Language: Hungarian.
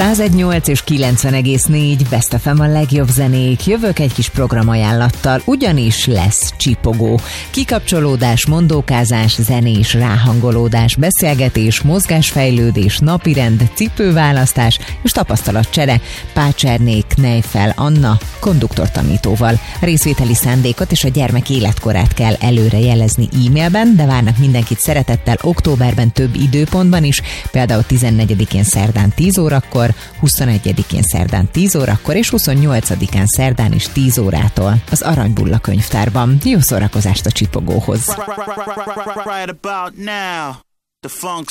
101.8 és 90,4 Best FM a legjobb zenék. Jövök egy kis programajánlattal, ugyanis lesz csipogó. Kikapcsolódás, mondókázás, zenés ráhangolódás, beszélgetés, mozgásfejlődés, napirend, cipőválasztás és tapasztalatcsere Pácsernék Nejfel Anna konduktortanítóval. Részvételi szándékot és a gyermek életkorát kell előre jelezni e-mailben, de várnak mindenkit szeretettel októberben több időpontban is, például 14-én szerdán 10 órakor, 21-én szerdán 10 órakor és 28-án szerdán is 10 órától az Aranybulla könyvtárban. Jó szórakozást a csipogóhoz! Right about now, the funk